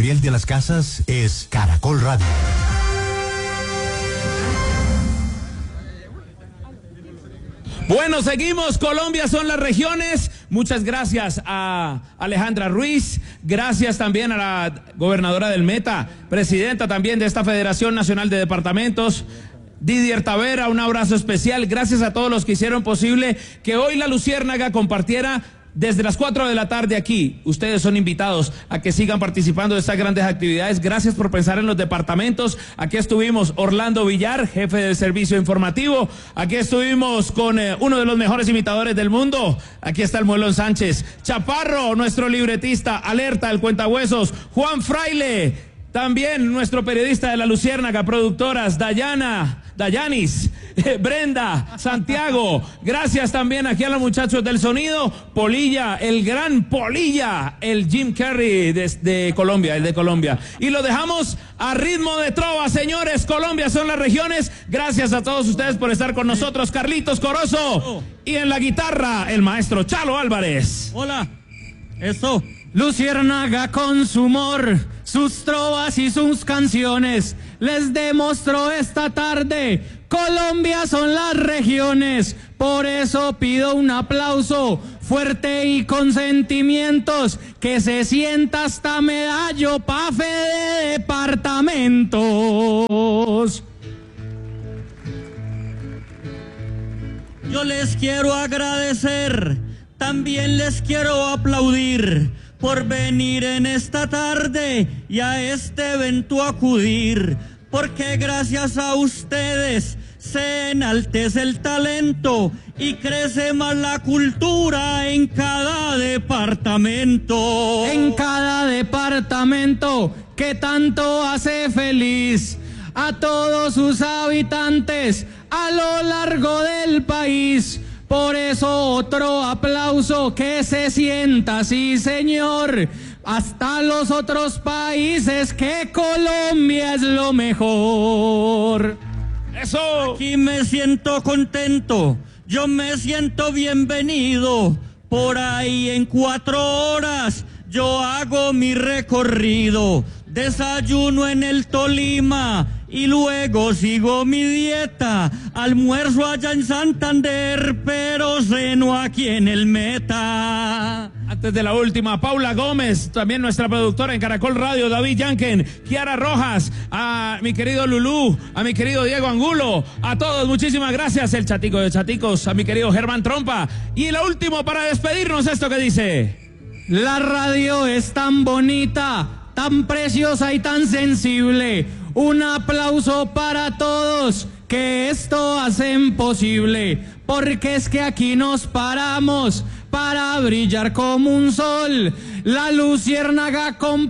Gabriel de las Casas es Caracol Radio. Bueno, seguimos. Colombia son las regiones. Muchas gracias a Alejandra Ruiz. Gracias también a la gobernadora del Meta, presidenta también de esta Federación Nacional de Departamentos, Didier Tavera. Un abrazo especial. Gracias a todos los que hicieron posible que hoy la Luciérnaga compartiera desde las 4 de la tarde aquí. Ustedes son invitados a que sigan participando de estas grandes actividades. Gracias por pensar en los departamentos. Aquí estuvimos Orlando Villar, jefe del servicio informativo. Aquí estuvimos con uno de los mejores imitadores del mundo. Aquí está el Muelón Sánchez. Chaparro, nuestro libretista. Alerta, el cuentahuesos. Juan Fraile, también nuestro periodista de la Luciérnaga. Productoras, Dayanis, Brenda, Santiago. Gracias también aquí a los muchachos del sonido. Polilla, el gran Polilla, el Jim Carrey de Colombia, el de Colombia. Y lo dejamos a ritmo de trova, señores. Colombia son las regiones. Gracias a todos ustedes por estar con nosotros. Carlitos Corozo. Y en la guitarra, el maestro Chalo Álvarez. Hola. Eso. Luciérnaga con su humor, sus trovas y sus canciones, les demostró esta tarde, Colombia son las regiones. Por eso pido un aplauso fuerte y con sentimientos, que se sienta hasta Medallo, pafe de departamentos. Yo les quiero agradecer, también les quiero aplaudir por venir en esta tarde y a este evento acudir, porque gracias a ustedes se enaltece el talento y crece más la cultura en cada departamento. En cada departamento que tanto hace feliz a todos sus habitantes a lo largo del país. Por eso otro aplauso que se sienta, sí señor, hasta los otros países, que Colombia es lo mejor. Eso. Aquí me siento contento, yo me siento bienvenido. Por ahí en 4 horas yo hago mi recorrido. Desayuno en el Tolima y luego sigo mi dieta. Almuerzo allá en Santander, pero ceno aquí en el Meta. Antes de la última, Paula Gómez, también nuestra productora en Caracol Radio, David Yanken, Kiara Rojas, a mi querido Lulú, a mi querido Diego Angulo, a todos, muchísimas gracias. El chatico de chaticos, a mi querido Germán Trompa. Y lo último, para despedirnos, esto que dice: la radio es tan bonita, tan preciosa y tan sensible. Un aplauso para todos que esto hacen posible, porque es que aquí nos paramos para brillar como un sol. La Luciérnaga con